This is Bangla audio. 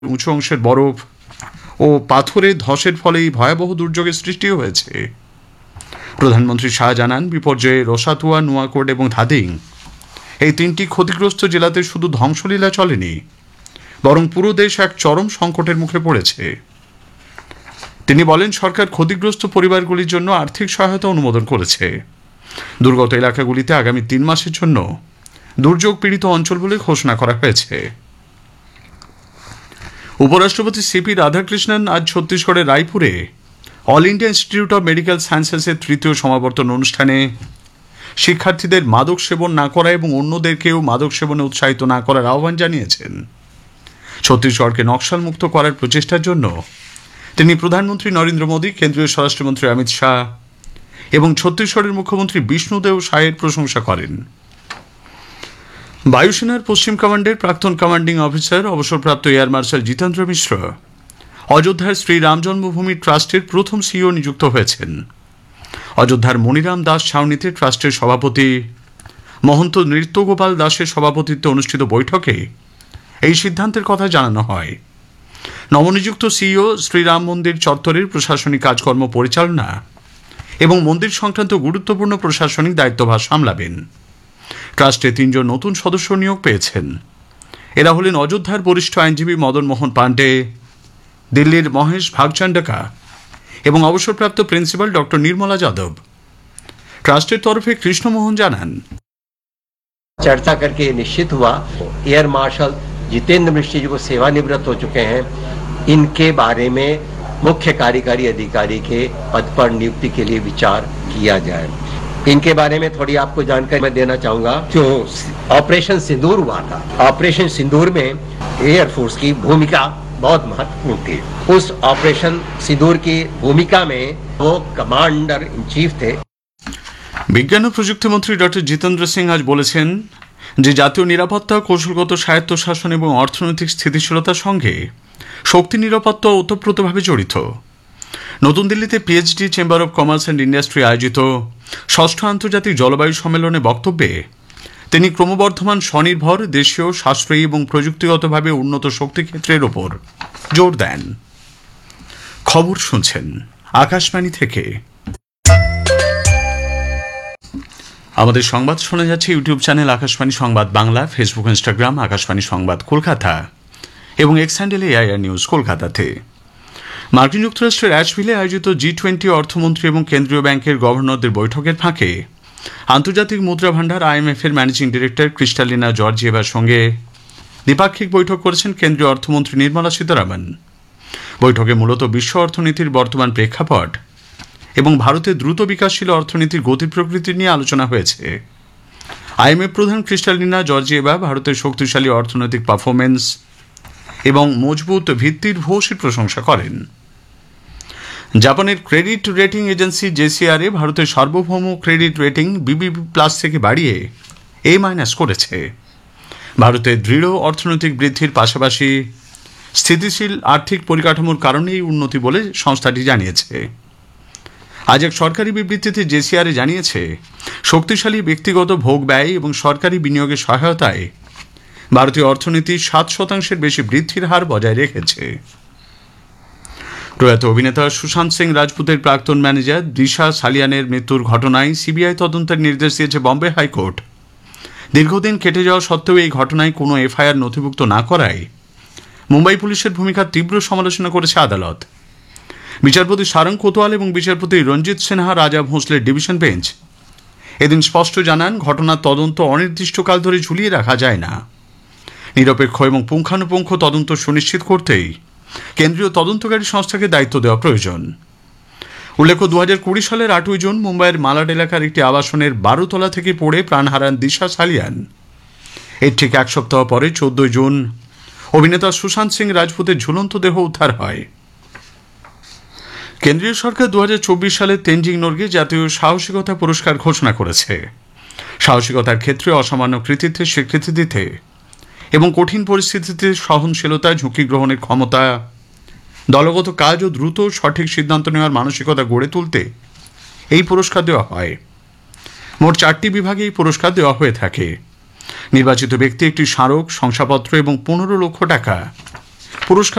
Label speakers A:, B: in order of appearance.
A: উঁচু অংশের বরফ ও পাথরে ধসের ফলে এই ভয়াবহ দুর্যোগের সৃষ্টি হয়েছে। প্রধানমন্ত্রী শাহ জানান, বিপর্যয়ে রোসাতুয়া, নুয়াকোট এবং ধাদিং এই তিনটি ক্ষতিগ্রস্ত জেলাতে শুধু ধ্বংসলীলা চলেনি, বরং পুরো দেশ এক চরম সংকটের মুখে পড়েছে। তিনি বলেন, সরকার ক্ষতিগ্রস্ত পরিবারগুলির জন্য আর্থিক সহায়তা অনুমোদন করেছে। দুর্গত এলাকাগুলিতে আগামী 3 মাসের জন্য দুর্যোগ পীড়িত অঞ্চল বলে ঘোষণা করা হয়েছে। উপরাষ্ট্রপতি সিপি রাধাকৃষ্ণন আজ ছত্তিশগড়ের রায়পুরে all India institute of medical সায়েন্সেসের 3য় সমাবর্তন অনুষ্ঠানে শিক্ষার্থীদের মাদক সেবন না করা এবং অন্যদেরকেও মাদক সেবনে উৎসাহিত না করার আহ্বান জানিয়েছেন। ছত্তিশগড়কে নকশাল মুক্ত করার প্রচেষ্টার জন্য তিনি প্রধানমন্ত্রী নরেন্দ্র মোদী, কেন্দ্রীয় স্বরাষ্ট্রমন্ত্রী অমিত শাহ এবং ছত্তিশগড়ের মুখ্যমন্ত্রী বিষ্ণুদেও সায়ের প্রশংসা করেন। বায়ুসেনার পশ্চিম কমান্ডের প্রাক্তন কমান্ডিং অফিসার অবসরপ্রাপ্ত এয়ার মার্শাল জিতেন্দ্র মিশ্র অযোধ্যার শ্রীরাম জন্মভূমি ট্রাস্টের প্রথম সিইও নিযুক্ত হয়েছেন। অযোধ্যার মণিরাম দাস ছাউনিতে ট্রাস্টের সভাপতি মহন্ত নৃত্যগোপাল দাসের সভাপতিত্বে অনুষ্ঠিত বৈঠকে এই সিদ্ধান্তের কথা জানানো হয়। নবনিযুক্ত সিইও শ্রীরাম মন্দির চত্বরের প্রশাসনিক কাজকর্ম পরিচালনা এবং মন্দির সংক্রান্ত গুরুত্বপূর্ণ প্রশাসনিক দায়িত্বভার সামলাবেন। ট্রাস্টে 3 জন নতুন সদস্য নিয়োগ পেয়েছেন। এরা হলেন অযোধ্যার বরিষ্ঠ আইনজীবী মদন মোহন পাণ্ডে, দিল্লির মহেশ ভাগচান্ডকা এবং অবসরপ্রাপ্ত প্রিন্সিপাল ডক্টর নির্মলা যাদব। ট্রাস্টের তরফে কৃষ্ণমোহন জানান,
B: चर्चा करके निश्चित हुआ एयर मार्शल जितेंद्र मिश्र जी को सेवानिवृत्त हो चुके हैं, इनके बारे में मुख्य कार्यकारी अधिकारी के पद पर नियुक्ति के लिए विचार किया जाए। इनके बारे में थोड़ी आपको जानकारी मैं देना चाहूंगा। जो ऑपरेशन सिंदूर हुआ था, ऑपरेशन सिंदूर में एयरफोर्स की भूमिका बहुत महत्वपूर्ण थी। उस ऑपरेशन सिंदूर की भूमिका में वो कमांडर इन चीफ थे।
A: বিজ্ঞান ও প্রযুক্তি মন্ত্রী ডক্টর জিতেন্দ্র সিং আজ বলেছেন যে জাতীয় নিরাপত্তা, কৌশলগত স্বায়ত্তশাসন এবং অর্থনৈতিক স্থিতিশীলতার সঙ্গে শক্তি নিরাপত্তা ওতপ্রোতভাবে জড়িত। নতুন দিল্লিতে PhD chamber of commerce and industry আয়োজিত 6ষ্ঠ আন্তর্জাতিক জলবায়ু সম্মেলনে বক্তব্যে তিনি ক্রমবর্ধমান স্বনির্ভর, দেশীয়, সাশ্রয়ী এবং প্রযুক্তিগতভাবে উন্নত শক্তি ক্ষেত্রের ওপর জোর দেন। খবর শুনছেন আকাশবাণী থেকে। আমাদের সংবাদ শোনা যাচ্ছে ইউটিউব চ্যানেল আকাশবাণী সংবাদ বাংলা, ফেসবুক, ইনস্টাগ্রাম আকাশবাণী সংবাদ কলকাতা এবং এক্স হ্যান্ডেলে এআইআর নিউজ কলকাতাতে। মার্কিন যুক্তরাষ্ট্রের অ্যাশভিলে আয়োজিত G20 অর্থমন্ত্রী এবং কেন্দ্রীয় ব্যাংকের গভর্নরদের বৈঠকের ফাঁকে আন্তর্জাতিক মুদ্রা ভাণ্ডার IMF এর ম্যানেজিং ডিরেক্টর ক্রিস্টালিনা জর্জিয়েভার সঙ্গে দ্বিপাক্ষিক বৈঠক করেছেন কেন্দ্রীয় অর্থমন্ত্রী নির্মলা সীতারামন। বৈঠকে মূলত বিশ্ব অর্থনীতির বর্তমান প্রেক্ষাপট এবং ভারতের দ্রুত বিকাশশীল অর্থনীতির গতি প্রকৃতি নিয়ে আলোচনা হয়েছে। IMF প্রধান ক্রিস্টালিনা জর্জিয়েভা ভারতের শক্তিশালী অর্থনৈতিক পারফরমেন্স এবং মজবুত ভিত্তির ভূয়সী প্রশংসা করেন। জাপানের ক্রেডিট রেটিং এজেন্সি JCRA ভারতের সার্বভৌম ক্রেডিট রেটিং BBB+ থেকে বাড়িয়ে A- করেছে। ভারতের দৃঢ় অর্থনৈতিক বৃদ্ধির পাশাপাশি স্থিতিশীল আর্থিক পরিকাঠামোর কারণে এই উন্নতি বলে সংস্থাটি জানিয়েছে। আজ এক সরকারি বিবৃতিতে JCRA জানিয়েছে, শক্তিশালী ব্যক্তিগত ভোগ ব্যয় এবং সরকারি বিনিয়োগের সহায়তায় ভারতীয় অর্থনীতি 7% বেশি বৃদ্ধির হার বজায় রেখেছে। প্রয়াত অভিনেতা সুশান্ত সিং রাজপুতের প্রাক্তন ম্যানেজার দিশা সালিয়ানের মৃত্যুর ঘটনায় CBI তদন্তের নির্দেশ দিয়েছে বম্বে হাইকোর্ট। দীর্ঘদিন কেটে যাওয়া সত্ত্বেও এই ঘটনায় কোনো FIR নথিভুক্ত না করায় মুম্বাই পুলিশের ভূমিকার তীব্র সমালোচনা করেছে আদালত। বিচারপতি সারং কোতোয়াল এবং বিচারপতি রঞ্জিত সিনহা রাজা ভোঁসলের ডিভিশন বেঞ্চ এদিন স্পষ্ট জানান, ঘটনার তদন্ত অনির্দিষ্টকাল ধরে ঝুলিয়ে রাখা যায় না। নিরপেক্ষ এবং পুঙ্খানুপুঙ্খ তদন্ত সুনিশ্চিত করতেই কেন্দ্রীয় তদন্তকারী সংস্থাকে দায়িত্ব দেওয়া প্রয়োজন। উল্লেখ্য, 2020 সালের 8ই জুন মুম্বাইয়ের মালাড এলাকার একটি আবাসনের 12 তলা থেকে পড়ে প্রাণ হারান দিশা সালিয়ান। এর ঠিক 1 সপ্তাহ পরে 14 জুন অভিনেতা সুশান্ত সিং রাজপুতের ঝুলন্ত দেহ উদ্ধার হয়। কেন্দ্রীয় সরকার 2024 সালে তেনজিং নোরগে জাতীয় সাহসিকতা পুরস্কার ঘোষণা করেছে। সাহসিকতার ক্ষেত্রে অসামান্য কৃতিত্বের স্বীকৃতি দিতে এবং কঠিন পরিস্থিতিতে সহনশীলতা, ঝুঁকি গ্রহণের ক্ষমতা, দলগত কাজ ও দ্রুত সঠিক সিদ্ধান্ত নেওয়ার মানসিকতা গড়ে তুলতে এই পুরস্কার দেওয়া হয়। মোট 4টি বিভাগে এই পুরস্কার দেওয়া হয়ে থাকে। নির্বাচিত ব্যক্তি একটি স্মারক, শংসাপত্র এবং 15 লক্ষ টাকা পুরস্কার